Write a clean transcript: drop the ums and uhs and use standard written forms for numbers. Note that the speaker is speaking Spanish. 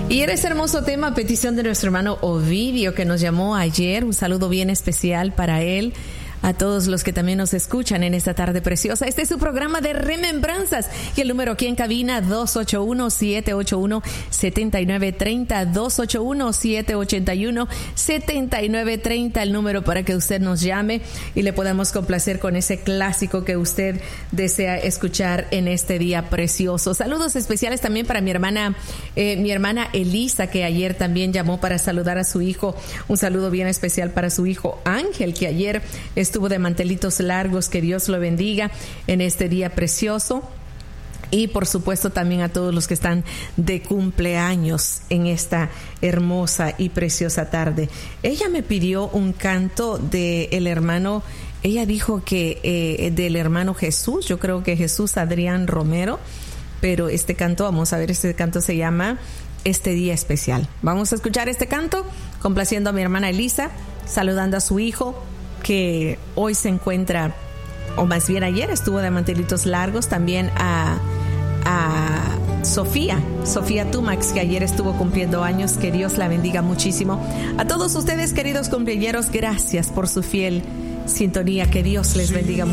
Y era ese hermoso tema, petición de nuestro hermano Ovidio, que nos llamó ayer. Un saludo bien especial para él. A todos los que también nos escuchan en esta tarde preciosa. Este es su programa de Remembranzas. Y el número aquí en cabina, 281-781-7930. 281-781-7930. El número para que usted nos llame y le podamos complacer con ese clásico que usted desea escuchar en este día precioso. Saludos especiales también para mi hermana Elisa, que ayer también llamó para saludar a su hijo. Un saludo bien especial para su hijo Ángel, que ayer estuvo de mantelitos largos. Que Dios lo bendiga en este día precioso. Y por supuesto también a todos los que están de cumpleaños en esta hermosa y preciosa tarde. Ella me pidió un canto del hermano, ella dijo que del hermano Jesús, yo creo que Jesús Adrián Romero, pero este canto, vamos a ver, este canto se llama Este Día Especial. Vamos a escuchar este canto, complaciendo a mi hermana Elisa, saludando a su hijo, que hoy se encuentra, o más bien ayer estuvo de mantelitos largos. También a Sofía Tumax, que ayer estuvo cumpliendo años. Que Dios la bendiga muchísimo. A todos ustedes, queridos cumpleañeros, gracias por su fiel sintonía. Que Dios les bendiga.